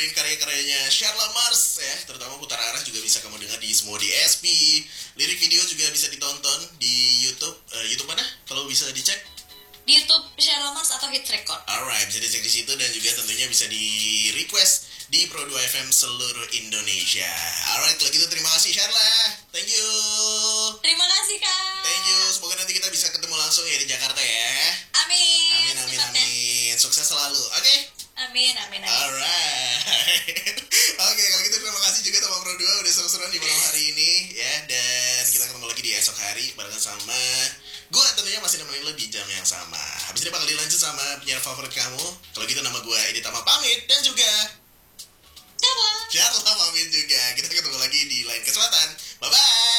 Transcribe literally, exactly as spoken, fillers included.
dengerin karya-karyanya Sharla Mars ya, terutama Putar Arah juga bisa kamu dengar di semua di S P. Lirik video juga bisa ditonton di YouTube. Uh, YouTube mana? Kalau bisa dicek di YouTube Sharla Mars atau Hits Record. Alright, bisa dicek di situ dan juga tentunya bisa di request di Pro dua F M seluruh Indonesia. Alright, kalau gitu terima kasih Sharla. Thank you. Terima kasih Kak. Thank you. Semoga nanti kita bisa ketemu langsung ya di Jakarta ya. Amin. Amin amin Cepatnya. amin. Sukses selalu. Oke? Okay? Amin amin amin. Alright. Oke, okay, kalau gitu terima kasih juga sama Pro dua udah seru-seruan di malam hari ini ya, dan kita ketemu lagi di esok hari barengan sama gue tentunya masih nemenin lo di jam yang sama. Habis ini bakal dilanjut sama penyiar favorit kamu. Kalau gitu nama gue Edi Tama pamit dan juga Coba. Sharla pamit juga. Kita ketemu lagi di lain kesempatan. Bye bye.